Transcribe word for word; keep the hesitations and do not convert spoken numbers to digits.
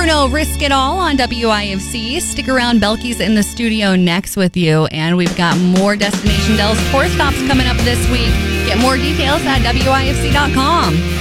Bruno Risk It All on W I F C. Stick around. Belky's in the studio next with you. And we've got more Destination Del's tour stops coming up this week. Get more details at W I F C dot com.